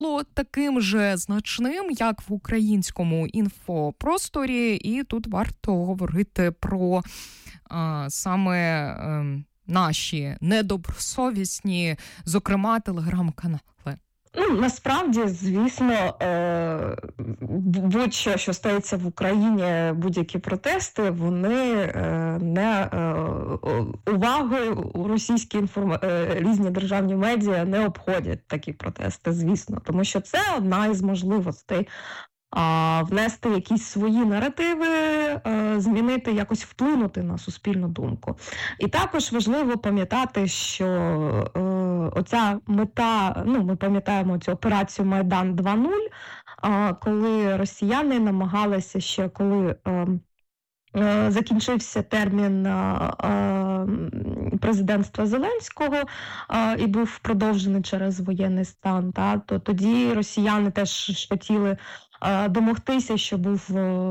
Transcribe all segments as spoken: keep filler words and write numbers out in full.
було таким же значним, як в українському інфопросторі, і тут варто говорити про а, саме а, наші недобросовісні, зокрема, телеграм-канали. Ну, насправді, звісно, будь-що, що стається в Україні, будь-які протести, вони не увагою російські інформ... різні державні медіа не обходять такі протести, звісно, тому що це одна із можливостей а, внести якісь свої наративи, а, змінити, якось вплинути на суспільну думку. І також важливо пам'ятати, що а, оця мета, ну, ми пам'ятаємо цю операцію Майдан два нуль, а, коли росіяни намагалися ще, коли а, а, закінчився термін а, президентства Зеленського а, і був продовжений через воєнний стан, та, то тоді росіяни теж хотіли домогтися, що був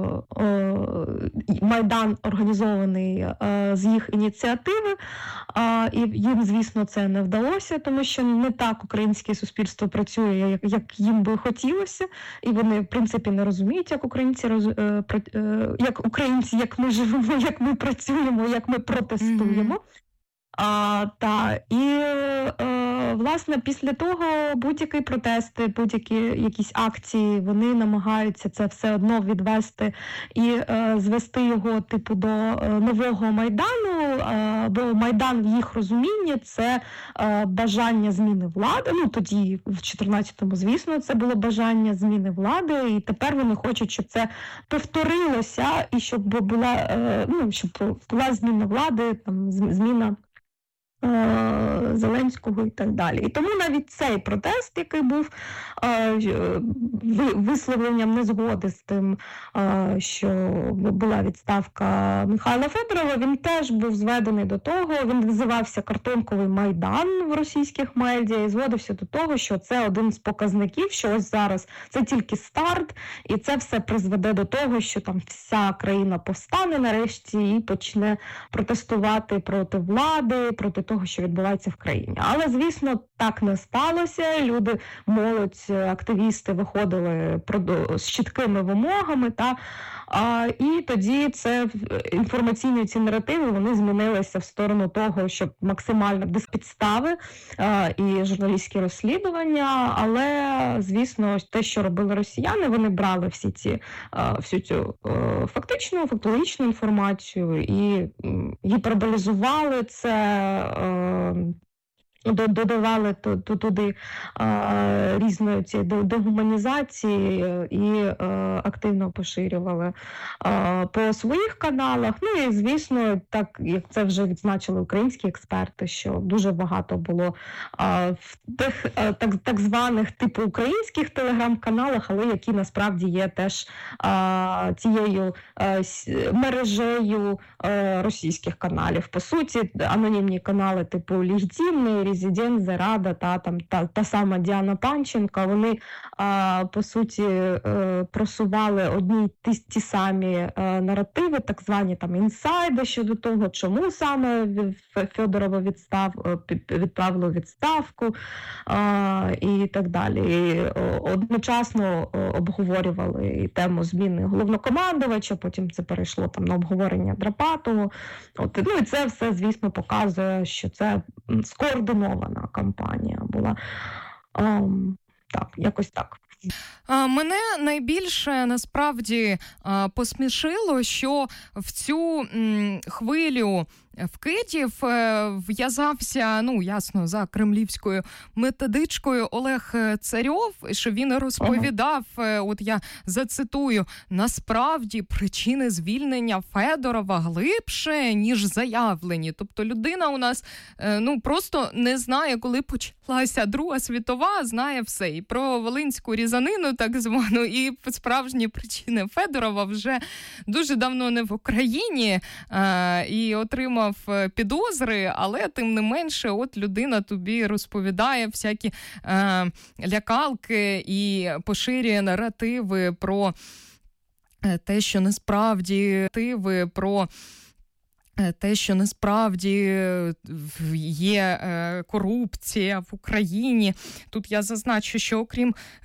Майдан організований з їх ініціативи, і їм, звісно, це не вдалося, тому що не так українське суспільство працює, як їм би хотілося, і вони, в принципі, не розуміють, як українці, як українці, як ми живемо, як ми працюємо, як ми протестуємо. Mm-hmm. А, та, і, е, власне, після того будь-які протести, будь-які якісь акції, вони намагаються це все одно відвести і е, звести його, типу, до е, нового Майдану, е, бо Майдан в їх розумінні – це е, бажання зміни влади. Ну, тоді, в чотирнадцятому, звісно, це було бажання зміни влади, і тепер вони хочуть, щоб це повторилося, і щоб була, е, ну, щоб була зміна влади, там, зміна Зеленського і так далі. І тому навіть цей протест, який був висловленням незгоди з тим, що була відставка Михайла Федорова, він теж був зведений до того, він називався «Картонковий Майдан» в російських медіа і зводився до того, що це один з показників, що ось зараз це тільки старт, і це все призведе до того, що там вся країна повстане нарешті і почне протестувати проти влади, проти того, що відбувається в країні. Але, звісно, так не сталося. Люди, молодь, активісти виходили з чіткими вимогами, та, а, і тоді це інформаційні ці наративи, вони змінилися в сторону того, щоб максимально без підстави а, і журналістські розслідування, але, звісно, те, що робили росіяни, вони брали всі ці, а, всю цю а, фактичну, фактологічну інформацію і гіперболізували це, додавали туди а, різної ці дегуманізації і а, активно поширювали а, по своїх каналах. Ну і, звісно, так, як це вже відзначили українські експерти, що дуже багато було а, в тих а, так, так званих типу українських телеграм-каналах, але які насправді є теж а, тією а, мережею а, російських каналів. По суті, анонімні канали типу Ліждінний, Резидент, Зарада, та, там, та, та сама Діана Панченко, вони, а, по суті, а, просували одні ті, ті самі а, наративи, так звані там інсайди щодо того, чому саме Федорова відстав, відправили у відставку а, і так далі. І одночасно обговорювали і тему зміни головнокомандувача, потім це перейшло там на обговорення Драпатого. От, ну і це все, звісно, показує, що це скоординована кампанія була. Um, так, якось так. Мене найбільше, насправді, посмішило, що в цю хвилю вкидів в'язався, ну, ясно, за кремлівською методичкою Олег Царьов, що він розповідав, ага. От я зацитую, насправді причини звільнення Федорова глибше, ніж заявлені. Тобто людина у нас, ну, просто не знає, коли почалася Друга світова, знає все. І про волинську різанину, так звану, і справжні причини Федорова вже дуже давно не в Україні, і отримав підозри, але тим не менше, от людина тобі розповідає всякі е, лякалки і поширює наративи про те, що насправді наративи про те, що насправді є корупція в Україні. Тут я зазначу, що окрім